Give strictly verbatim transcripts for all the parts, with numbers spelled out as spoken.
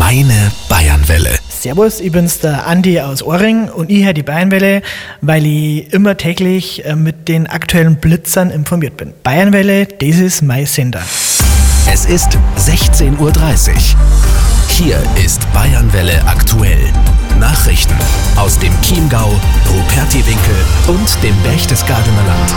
Meine Bayernwelle. Servus, ich bin's der Andi aus Ohring und ich höre die Bayernwelle, weil ich immer täglich mit den aktuellen Blitzern informiert bin. Bayernwelle, das ist mein Sender. Es ist sechzehn Uhr dreißig. Hier ist Bayernwelle aktuell. Nachrichten aus dem Chiemgau, Rupertiwinkel und dem Berchtesgadener Land.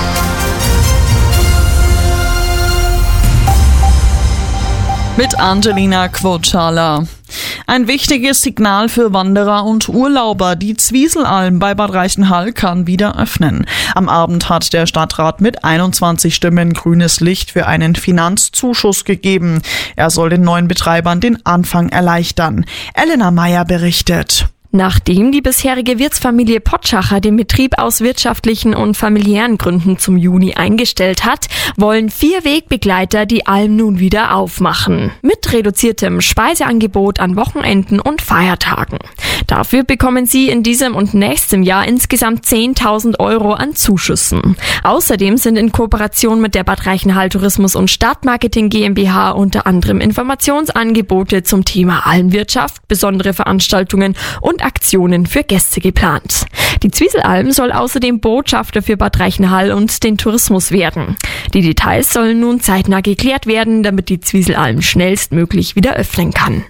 Mit Angelina Quotschala. Ein wichtiges Signal für Wanderer und Urlauber. Die Zwieselalm bei Bad Reichenhall kann wieder öffnen. Am Abend hat der Stadtrat mit einundzwanzig Stimmen grünes Licht für einen Finanzzuschuss gegeben. Er soll den neuen Betreibern den Anfang erleichtern. Elena Meyer berichtet. Nachdem die bisherige Wirtsfamilie Potschacher den Betrieb aus wirtschaftlichen und familiären Gründen zum Juni eingestellt hat, wollen vier Wegbegleiter die Alm nun wieder aufmachen. Mit reduziertem Speiseangebot an Wochenenden und Feiertagen. Dafür bekommen sie in diesem und nächstem Jahr insgesamt zehntausend Euro an Zuschüssen. Außerdem sind in Kooperation mit der Bad Reichenhall Tourismus- und Stadtmarketing GmbH unter anderem Informationsangebote zum Thema Almwirtschaft, besondere Veranstaltungen und Aktionen für Gäste geplant. Die Zwieselalm soll außerdem Botschafter für Bad Reichenhall und den Tourismus werden. Die Details sollen nun zeitnah geklärt werden, damit die Zwieselalm schnellstmöglich wieder öffnen kann.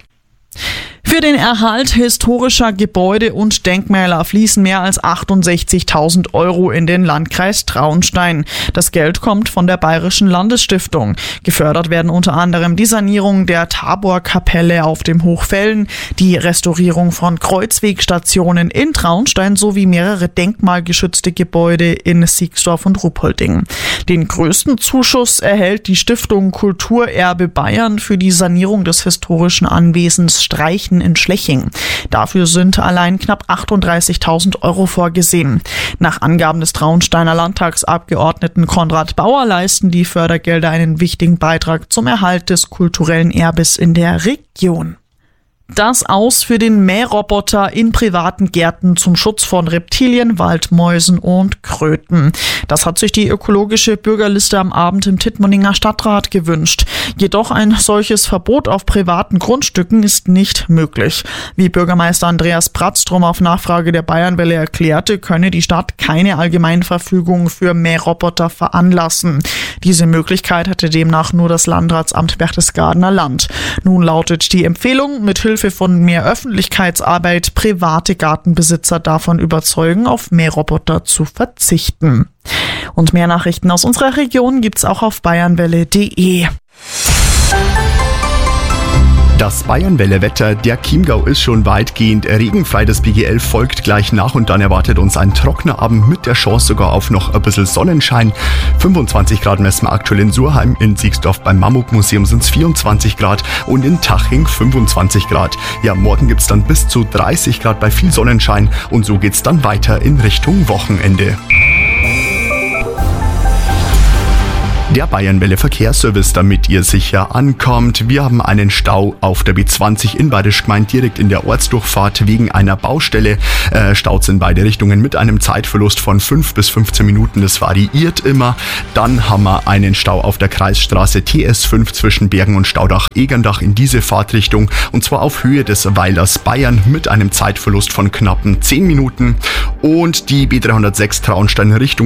Für den Erhalt historischer Gebäude und Denkmäler fließen mehr als achtundsechzigtausend Euro in den Landkreis Traunstein. Das Geld kommt von der Bayerischen Landesstiftung. Gefördert werden unter anderem die Sanierung der Taborkapelle auf dem Hochfällen, die Restaurierung von Kreuzwegstationen in Traunstein sowie mehrere denkmalgeschützte Gebäude in Siegsdorf und Ruppolding. Den größten Zuschuss erhält die Stiftung Kulturerbe Bayern für die Sanierung des historischen Anwesens Streichen in Schleching. Dafür sind allein knapp achtunddreißigtausend Euro vorgesehen. Nach Angaben des Traunsteiner Landtagsabgeordneten Konrad Bauer leisten die Fördergelder einen wichtigen Beitrag zum Erhalt des kulturellen Erbes in der Region. Das Aus für den Mähroboter in privaten Gärten zum Schutz von Reptilien, Waldmäusen und Kröten. Das hat sich die ökologische Bürgerliste am Abend im Tittmoninger Stadtrat gewünscht. Jedoch ein solches Verbot auf privaten Grundstücken ist nicht möglich. Wie Bürgermeister Andreas Pratztrum auf Nachfrage der Bayernwelle erklärte, könne die Stadt keine Allgemeinverfügung für Mähroboter veranlassen. Diese Möglichkeit hätte demnach nur das Landratsamt Berchtesgadener Land. Nun lautet die Empfehlung, mit Hilfe von mehr Öffentlichkeitsarbeit private Gartenbesitzer davon überzeugen, auf Mähroboter zu verzichten. Und mehr Nachrichten aus unserer Region gibt's auch auf bayernwelle punkt de. Das Bayernwelle-Wetter, der Chiemgau ist schon weitgehend regenfrei, das B G L folgt gleich nach und dann erwartet uns ein trockener Abend mit der Chance sogar auf noch ein bisschen Sonnenschein. fünfundzwanzig Grad messen wir aktuell in Surheim, in Siegsdorf beim Mammut-Museum sind es vierundzwanzig Grad und in Taching fünfundzwanzig Grad. Ja, morgen gibt's dann bis zu dreißig Grad bei viel Sonnenschein und so geht's dann weiter in Richtung Wochenende. Der Bayernwelle Verkehrsservice, damit ihr sicher ankommt. Wir haben einen Stau auf der B zwanzig in Bayerischgemeinde direkt in der Ortsdurchfahrt wegen einer Baustelle. Äh, Staus in beide Richtungen mit einem Zeitverlust von fünf bis fünfzehn Minuten. Das variiert immer. Dann haben wir einen Stau auf der Kreisstraße T S fünf zwischen Bergen und Staudach-Egerndach in diese Fahrtrichtung. Und zwar auf Höhe des Weilers Bayern mit einem Zeitverlust von knappen zehn Minuten. Und die B dreihundertsechs Traunstein Richtung